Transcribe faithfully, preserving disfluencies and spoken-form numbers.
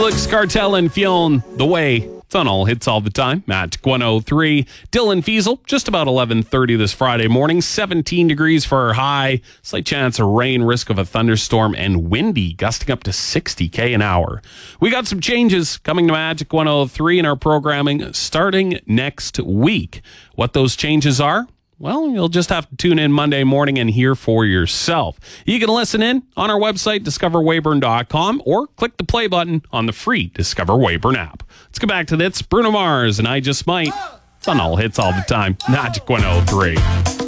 Felix Cartel and Fionn, The Way. It's on All Hits all the time. Matt one oh three. Dylan Fiesel, just about eleven thirty this Friday morning. seventeen degrees for our high. Slight chance of rain, risk of a thunderstorm, and windy, gusting up to sixty K an hour. We got some changes coming to Magic one oh three in our programming starting next week. What those changes are? Well, you'll just have to tune in Monday morning and hear for yourself. You can listen in on our website, discover weyburn dot com, or click the play button on the free Discover Weyburn app. Let's go back to this. Bruno Mars and I Just Might. It's on All Hits all the time. Magic one oh three.